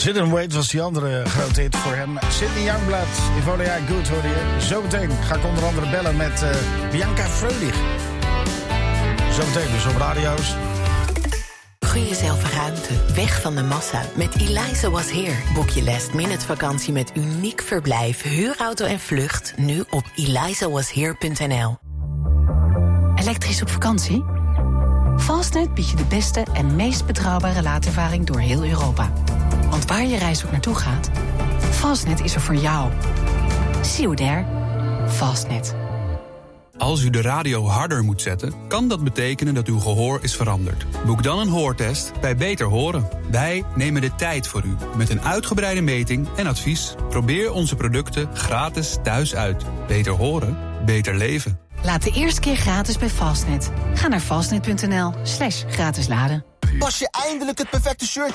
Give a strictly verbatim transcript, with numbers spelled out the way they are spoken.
Sit and Wait was die andere grote hit voor hem. Sydney Youngblood, If Only I Could hoorde je. Zometeen ga ik onder andere bellen met uh, Bianca Fröhlich. Zometeen dus op radio's. Gun jezelf ruimte, weg van de massa. Met Eliza Was Here boek je last minute vakantie met uniek verblijf, huurauto en vlucht. Nu op eliza was here punt n l. Elektrisch op vakantie? Fastnet biedt je de beste en meest betrouwbare laadervaring door heel Europa. Want waar je reis ook naartoe gaat, Fastnet is er voor jou. See you there. Fastnet. Als u de radio harder moet zetten, kan dat betekenen dat uw gehoor is veranderd. Boek dan een hoortest bij Beter Horen. Wij nemen de tijd voor u met een uitgebreide meting en advies. Probeer onze producten gratis thuis uit. Beter horen, beter leven. Laat de eerste keer gratis bij Fastnet. Ga naar fastnet punt n l slash gratis laden. Pas je eindelijk het perfecte shirt